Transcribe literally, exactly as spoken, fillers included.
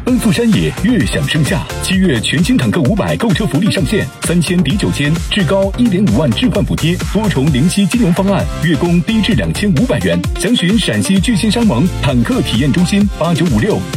奔赴山野，悦享盛夏。七月全新坦克五百购车福利上线，三千抵九千，至高一点五万置换补贴，多重零息金融方案，月供低至两千五百元。详询陕西巨星商盟坦克体验中心八九五六。